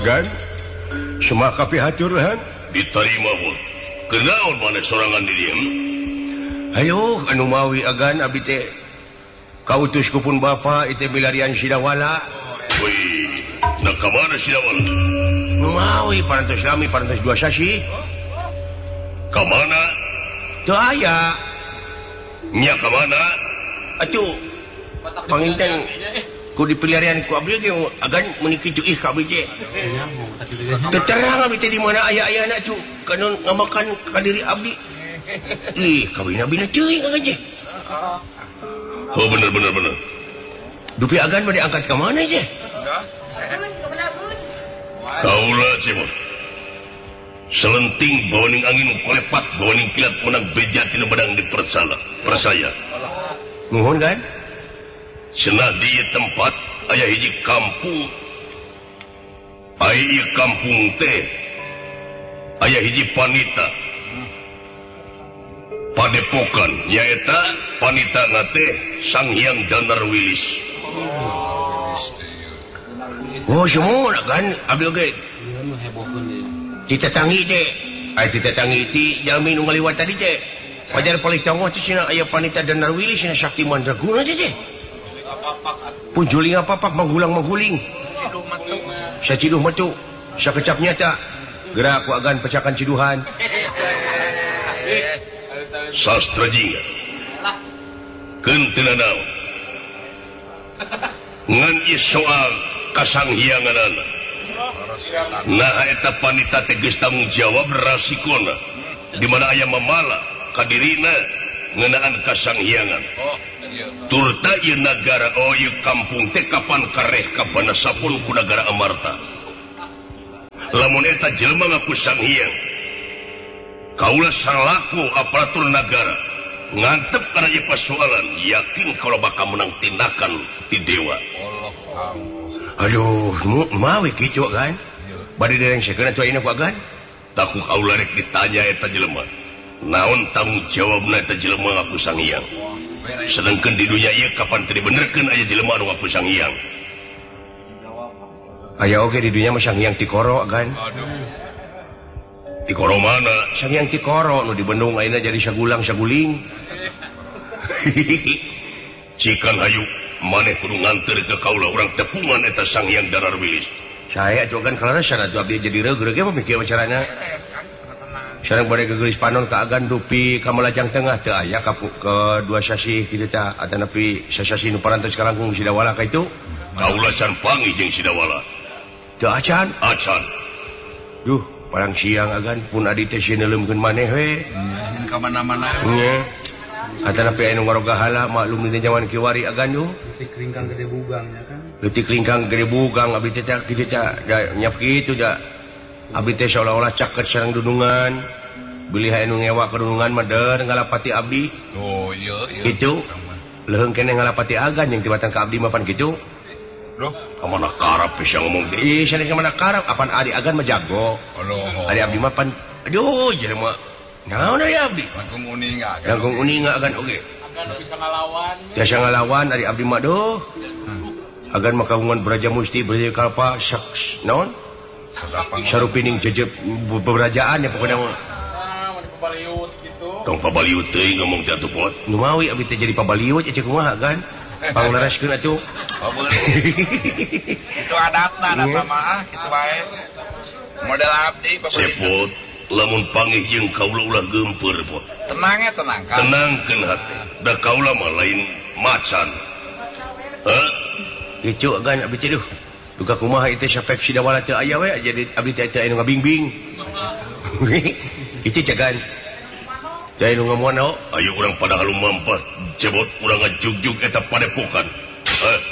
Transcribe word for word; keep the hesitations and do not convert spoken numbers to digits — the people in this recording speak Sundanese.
gan semaka pihatur han diterima bos kenaon mana sorangan di dia ayo anu mawi agan abdi teh kautus kupun bapa itu milarian sidawala wih nak kemana sidawala mawi parantos kami parantos dua sasi kemana tuh aya nya kemana atuh panginten ku dipilarian ku abdi ge agan meuni kitu ih ka abdi teh terang abdi teh di mana aya-aya anak cu kanon ngamakan ka diri abdi ih kawin abdi na teuing agan je oh bener bener bener dupi agan bade angkat ka mana je kaula cimot selenting bawaning angin kolepat bawaning kilat menang beja tina badang dipercaya percaya nuhun kan cenah di tempat aya hiji kampung aya ieu kampung teh aya hiji panita padepokan nyaeta panita teh Sang Hyang Danarwilis oh semua kan abdi oge ditetangi teh ay ditetangi ti jalmi nu ngaliwat tadi teh wajar paling tonggo teh cenah aya panita Danarwilis cenah sakti mandraguna teh teh pun juling apa-apa manggulang mangguling saciduh matu sakecap nyata gerak ku agan pecakan ciduhan sastra jingga keun naon ngan ieu soal kasanghianganana nah eta panita teh geus tanggung jawab rasikona di mana aya mamala ka dirina ngeunaan kasanghiangan turta ieu nagara oh ieu kampung teh kapan kareh kapan sapun ku nagara amarta lamun eta jelema ngaku Sanghyang kaula salaku aparatur nagara ngantep kana ieu persoalan yakin kalau bakal menang tindakan ti dewa aduh mawi kicu kan bade dereng sakeuna tu ayeuna ku agan taku kaula rek ditanya eta jelema naon tanggung jawabna eta jelema ngaku Sanghyang sedangkan di dunia ieu kapan teu dibenerkeun aya jelema anu ngaku Sanghyang aya oge di dunia mah Sanghyang Tikoro kan Tikoro mana Sanghyang Tikoro nu di Bandung ayeuna jadi sagulang saguling cikan hayu maneh kudu nganter ke kaula urang tepungan eta Sanghyang Danarwilis saya atuh kan kalarasan atuh abdi jadi reug-reug mah mikir carana sareng bade gegelis panon ka agan dupi ka Malajang Tengah teu aya ka kedua sasi kitu teh atanapi sasasi nu parantos ka langkung sidawala ka itu kaula can pangi jeung sidawala teu acan acan duh parang siang agan pun adi teh sineuleumkeun maneh we hmm, ka mana-mana nya atanapi anu ngaroga hala maklum dina zaman kiwari agan duh leutik lingkang gede bugang nya kan leutik lingkang gede bugang abdi teh kitu teh nyap kitu da abdi teh seolah-olah caket sareng dudungan bilih anu ngewa ka dudungan mah deur ngalapati abdi oh iya iya kitu leuheung keneh ngalapati agan yang tibatan ka abdi mah pan kitu loh kamana karap bisa ngomong gitu ih cenah kamana karap apan ari agan mah jago Allah ari abdi mah pan aduh jelema naon ari abdi langkung uninga langkung uninga agan oge agan bisa ngalawan bisa ngalawan ari abdi mah duh agan mah kagungan Braja Musti Braja Kalpa saks naon sarupining jejeb beberajaan ya pokoknya mah pabaliut gitu tong pabaliut teuing ngomong jatuh pot nu mawi abdi teh jadi pabaliut cek kumaha kan panglereskeun atuh itu adatna adatna mah kitu bae model abdi sepot lamun panggih jeung kaula ulah geumpeur pot tenang ya tenang kan tenangkeun hate da kaula mah lain macan heh kicu kan abdi teh duh duka kumaha ieu teh sapek sidawala teu aya we jadi abdi teh teh anu ngabingbing itu cegan jadi nu ngomong no ayo urang pada halu mampat cebot urang ngajugjug eta padepokan eh